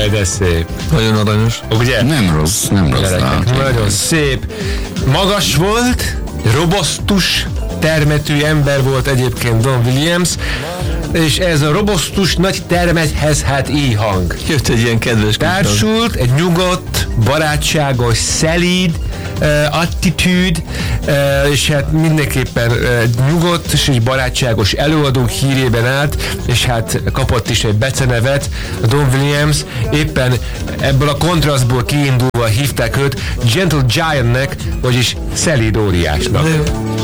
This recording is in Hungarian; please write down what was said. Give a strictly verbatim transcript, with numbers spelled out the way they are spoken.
de szép. Nagyon aranyos. Ugye? Nem rossz, nem rossz. Gyerekek, nagyon szép. Magas volt, robosztus termetű ember volt egyébként Don Williams, és ez a robosztus nagy termethez hát így hang. Jött egy ilyen kedves kis Társult egy nyugodt, barátságos, szelíd uh, attitűd, uh, és hát mindenképpen uh, nyugodt és egy barátságos előadók hírében állt, és hát kapott is egy becenevet, a Don Williams. Éppen ebből a kontrasztból kiindulva hívták őt Gentle Giantnek, vagyis szelíd óriásnak.